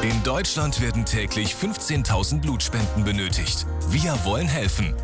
In Deutschland werden täglich 15.000 Blutspenden benötigt. Wir wollen helfen.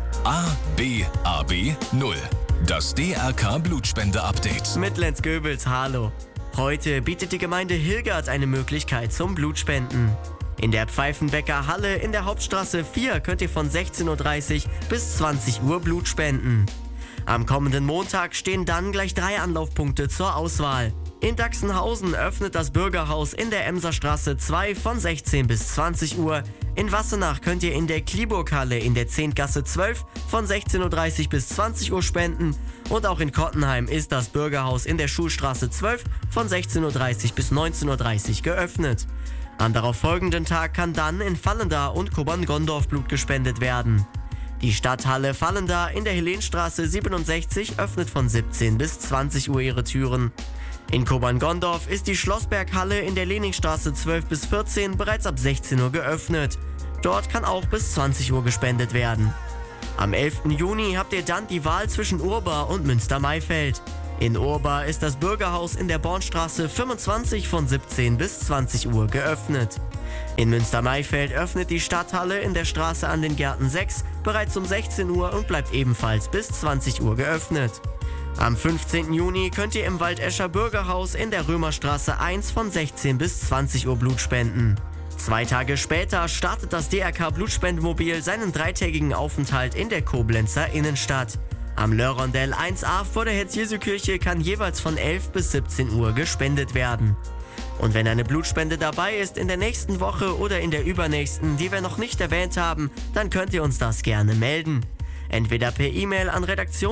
ABAB 0. Das DRK Blutspende-Update. Mit Lenz Goebels, hallo. Heute bietet die Gemeinde Hilgert eine Möglichkeit zum Blutspenden. In der Pfeifenbecker Halle in der Hauptstraße 4 könnt ihr von 16:30 Uhr bis 20 Uhr Blut spenden. Am kommenden Montag stehen dann gleich 3 Anlaufpunkte zur Auswahl. In Dachsenhausen öffnet das Bürgerhaus in der Emserstraße 2 von 16 bis 20 Uhr. In Wassenach könnt ihr in der Kliburg-Halle in der 10. Gasse 12 von 16:30 Uhr bis 20 Uhr spenden. Und auch in Kottenheim ist das Bürgerhaus in der Schulstraße 12 von 16:30 Uhr bis 19:30 Uhr geöffnet. Am darauffolgenden Tag kann dann in Vallendar und Kobern-Gondorf Blut gespendet werden. Die Stadthalle Vallendar in der Helenstraße 67 öffnet von 17 bis 20 Uhr ihre Türen. In Kobern-Gondorf ist die Schlossberghalle in der Leningstraße 12 bis 14 bereits ab 16 Uhr geöffnet. Dort kann auch bis 20 Uhr gespendet werden. Am 11. Juni habt ihr dann die Wahl zwischen Urba und Münster-Maifeld. In Urba ist das Bürgerhaus in der Bornstraße 25 von 17 bis 20 Uhr geöffnet. In Münster-Maifeld öffnet die Stadthalle in der Straße an den Gärten 6 bereits um 16 Uhr und bleibt ebenfalls bis 20 Uhr geöffnet. Am 15. Juni könnt ihr im Waldescher Bürgerhaus in der Römerstraße 1 von 16 bis 20 Uhr Blut spenden. 2 Tage später startet das DRK Blutspendemobil seinen 3-tägigen Aufenthalt in der Koblenzer Innenstadt. Am Lörrondell 1a vor der Herz-Jesu-Kirche kann jeweils von 11 bis 17 Uhr gespendet werden. Und wenn eine Blutspende dabei ist in der nächsten Woche oder in der übernächsten, die wir noch nicht erwähnt haben, dann könnt ihr uns das gerne melden. Entweder per E-Mail an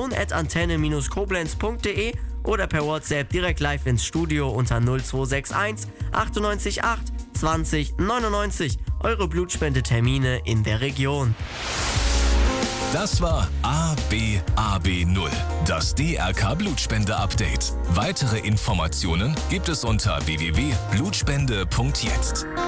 redaktion@antenne-koblenz.de oder per WhatsApp direkt live ins Studio unter 0261 98 8 20 99. Eure Blutspende-Termine in der Region. Das war ABAB 0. Das DRK Blutspende-Update. Weitere Informationen gibt es unter www.blutspende.jetzt.